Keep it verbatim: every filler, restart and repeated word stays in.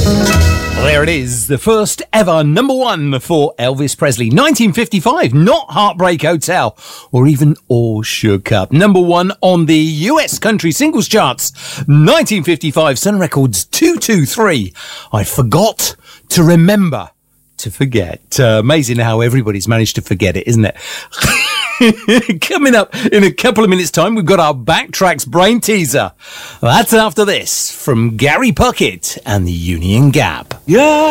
There it is, the first ever number one for Elvis Presley. nineteen fifty-five, not Heartbreak Hotel or even All Shook Up. Number one on the U S country singles charts. nineteen fifty-five, Sun Records two two three. I forgot to remember to forget. Uh, amazing how everybody's managed to forget it, isn't it? Coming up in a couple of minutes' time, we've got our Backtracks brain teaser. That's after this from Gary Puckett and the Union Gap. Yeah.